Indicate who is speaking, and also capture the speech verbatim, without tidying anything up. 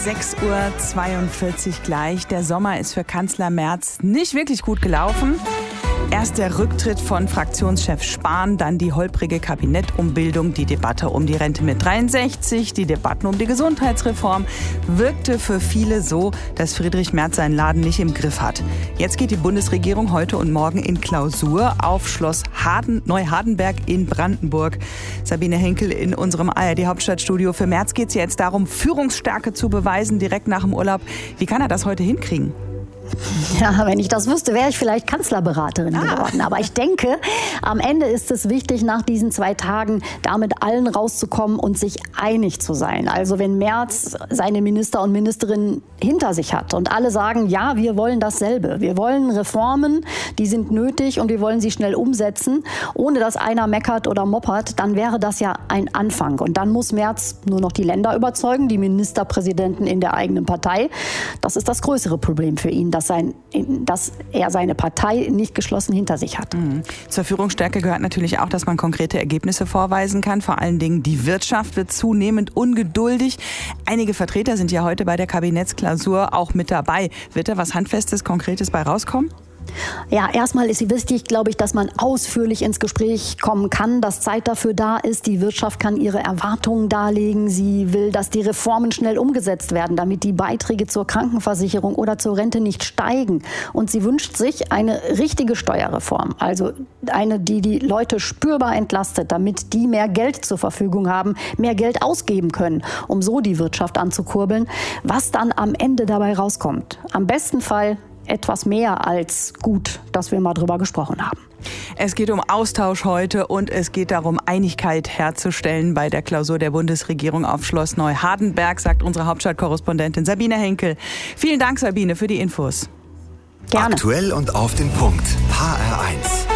Speaker 1: sechs Uhr zweiundvierzig gleich. Der Sommer ist für Kanzler Merz nicht wirklich gut gelaufen. Erst der Rücktritt von Fraktionschef Spahn, dann die holprige Kabinettumbildung, die Debatte um die Rente mit dreiundsechzig, die Debatten um die Gesundheitsreform. Wirkte für viele so, dass Friedrich Merz seinen Laden nicht im Griff hat. Jetzt geht die Bundesregierung heute und morgen in Klausur auf Schloss Harden, Neuhardenberg in Brandenburg. Sabine Henkel in unserem A R D-Hauptstadtstudio. Für Merz geht es jetzt darum, Führungsstärke zu beweisen, direkt nach dem Urlaub. Wie kann er das heute hinkriegen?
Speaker 2: Ja, wenn ich das wüsste, wäre ich vielleicht Kanzlerberaterin ah. geworden. Aber ich denke, am Ende ist es wichtig, nach diesen zwei Tagen da mit allen rauszukommen und sich einig zu sein. Also wenn Merz seine Minister und Ministerinnen hinter sich hat und alle sagen, ja, wir wollen dasselbe. Wir wollen Reformen, die sind nötig und wir wollen sie schnell umsetzen, ohne dass einer meckert oder moppert, dann wäre das ja ein Anfang. Und dann muss Merz nur noch die Länder überzeugen, die Ministerpräsidenten in der eigenen Partei. Das ist das größere Problem für ihn, dass, sein, dass er seine Partei nicht geschlossen hinter sich hat.
Speaker 1: Mhm. Zur Führungsstärke gehört natürlich auch, dass man konkrete Ergebnisse vorweisen kann. Vor allen Dingen die Wirtschaft wird zunehmend ungeduldig. Einige Vertreter sind ja heute bei der Kabinettsklausur auch mit dabei. Wird da was Handfestes, Konkretes bei rauskommen?
Speaker 2: Ja, erstmal ist es wichtig, glaube ich, dass man ausführlich ins Gespräch kommen kann, dass Zeit dafür da ist. Die Wirtschaft kann ihre Erwartungen darlegen. Sie will, dass die Reformen schnell umgesetzt werden, damit die Beiträge zur Krankenversicherung oder zur Rente nicht steigen. Und sie wünscht sich eine richtige Steuerreform, also eine, die die Leute spürbar entlastet, damit die mehr Geld zur Verfügung haben, mehr Geld ausgeben können, um so die Wirtschaft anzukurbeln. Was dann am Ende dabei rauskommt, am besten Fall etwas mehr als gut, dass wir mal drüber gesprochen haben.
Speaker 1: Es geht um Austausch heute und es geht darum, Einigkeit herzustellen bei der Klausur der Bundesregierung auf Schloss Neuhardenberg, sagt unsere Hauptstadtkorrespondentin Sabine Henkel. Vielen Dank, Sabine, für die Infos.
Speaker 2: Gerne.
Speaker 3: Aktuell und auf den Punkt. H R eins.